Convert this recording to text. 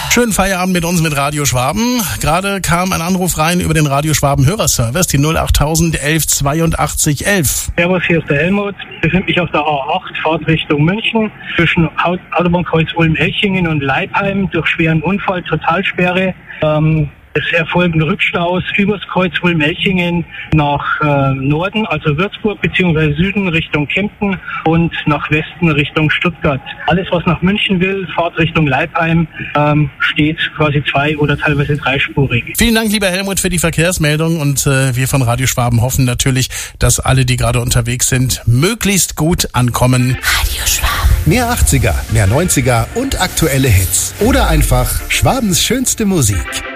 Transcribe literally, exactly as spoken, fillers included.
Schönen Feierabend mit uns mit Radio Schwaben. Gerade kam ein Anruf rein über den Radio Schwaben Hörerservice, die null achttausend elf zweiundachtzig elf. Servus, hier ist der Helmut. Ich befinde mich auf der A acht, Fahrt Richtung München, zwischen Autobahnkreuz Ulm-Elchingen und Leipheim durch schweren Unfall, Totalsperre. Ähm, Es erfolgen Rückstaus übers Kreuz Ulm-Elchingen nach äh, Norden, also Würzburg, beziehungsweise Süden Richtung Kempten und nach Westen Richtung Stuttgart. Alles, was nach München will, Fahrt Richtung Leipheim, ähm, steht quasi zwei- oder teilweise dreispurig. Vielen Dank, lieber Helmut, für die Verkehrsmeldung und äh, wir von Radio Schwaben hoffen natürlich, dass alle, die gerade unterwegs sind, möglichst gut ankommen. Radio Schwaben. Mehr achtziger, mehr neunziger und aktuelle Hits. Oder einfach Schwabens schönste Musik.